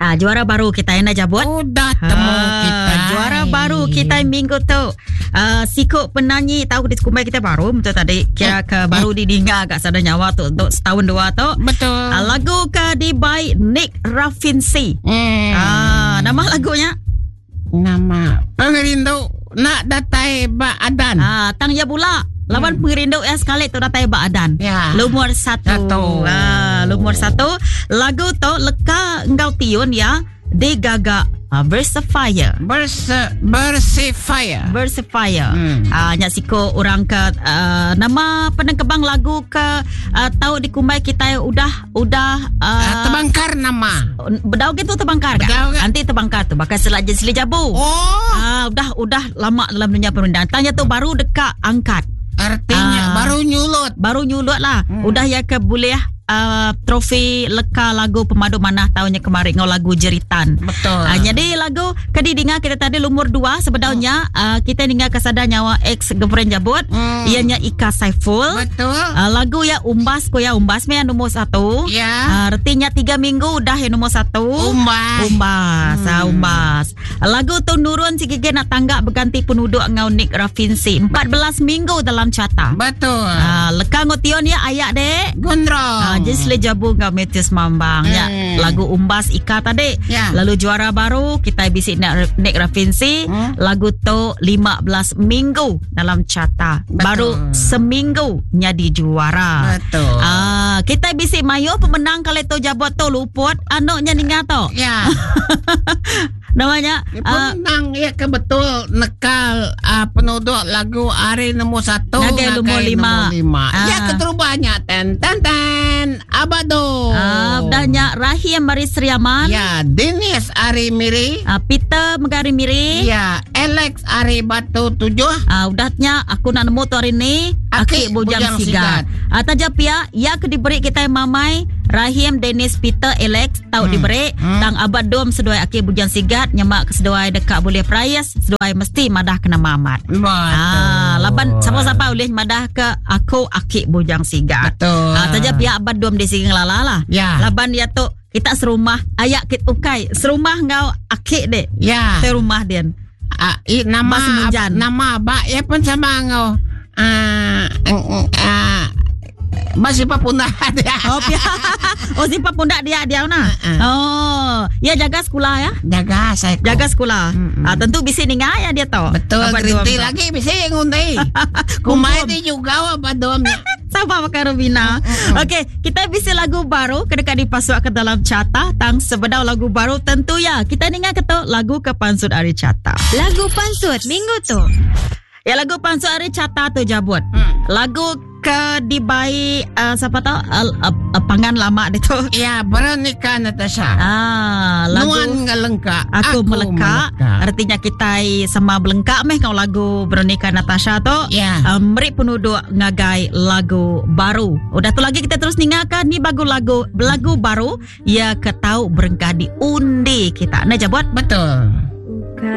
Juara baru kita yang nak jabut. Udah temu kita. Juara baru kita minggu tu. Sikut penyanyi tahu di kumai kita baru betul tadi. Kira ke baru didengar agak sadar nyawa tu untuk setahun dua tu. Betul. Lagu ke di by Nick Rafinsi. Nama lagunya? Nama Pengerindu Nak Datai Ba Adan. Tang ya pula. Lawan Pengerindu sekali tu datai Ba Adan. Ya. Lumur satu. Lumur satu. Lagu tu leka engkau tiun ya. Di gagak Versifier. Versifier. Nyak siko orang ke nama penengkebang lagu ke tahu di kumai kita udah terbangkar nama. Bedau gitu terbangkar kan? Nanti terbangkar tu bakal selajah sili jabu. Udah lama dalam dunia perundang. Tanya tu baru dekat angkat. Artinya baru nyulut lah. Udah ya ke boleh trofi leka lagu pemadu manah tahunnya kemarin ngau lagu jeritan. Betul. Jadi lagu kedidinga kita tadi lumur 2 sebenarnya kita dengar kesadar nyawa ex girlfriend jabut ianya Ika Saiful. Betul. Lagu ya umbas ko ya umbas me nomor 1. Ya. Artinya 3 minggu dah yang nomor 1. Umbas. Lagu tu nurun si gigi nak tangga berganti penduduk ngau Nick Rafinsi 14 minggu dalam carta. Betul. Leka ngotion ya ayak dek. Gondrong. Just jabu ngau Metius Mambang ya. Lagu umbas Ika tadi. Ya. Lalu juara baru kita bisik Nick Rafinsi. Lagu tu 15 minggu dalam carta. Baru seminggu nyadi juara. Betul. Kita bisik mayo pemenang kali tu jabut tu luput anaknya ninga tu. Ya. Namanya pemenang ya kebetul nekal penduduk lagu hari nomor 1 Nagai nomor 5. Ya keterubahnya ten Abado. Dahnya Rahim Maris Riaman. Ya, Dennis Ari Miri. Peter Megari Miri. Ya, Alex Ari Batu 7. Udahnya aku nak nemu tu hari ni Aki Bujang Sigat. Tajap ya ke diberi kita mamai Rahim, Dennis, Peter, Alex tahu diberi tang abad dom seduai Aki Bujang Sigat nyemak keseduai dekat boleh prias seduai mesti madah kena mamat. Laban siapa-siapa boleh madah ke aku Aki Bujang Sigat. Betul. Tajap ya abad dom di sini lala. Ya. Laban dia tu kita serumah ayak kit ukai serumah ngau Aki dek. Ya. Serumah dia. Nama abak ya pun sama ngau. Masih papunda dia. Si papunda dia na. Ya jaga sekolah ya. Jaga sekolah. Tentu bisi ninga ya dia tahu. Betul. Gerinti lagi bisi ngundi. Kumai di juga apa domnya. Sama pakai Rubina. Okey, kita bisi lagu baru kedekat dipasuk ke dalam carta tang sebedau lagu baru tentu ya. Kita dengar ketuk lagu ke pansut hari carta. Lagu pansut minggu tu. Ya lagu pansut hari carta tu jabut. Lagu ke dibai siapa tahu pangan lama dia tu. Ya, Veronica Natasha. Lagu Nuan ngelengka. Aku meleka. Artinya kita sama belengkak meh kau lagu Veronica Natasha tu. Ya. Meri penduduk ngagai lagu baru. Udah tu lagi kita terus ningakan ni lagu baru ya ketau berengkah di undi kita. Nah jabut. Betul.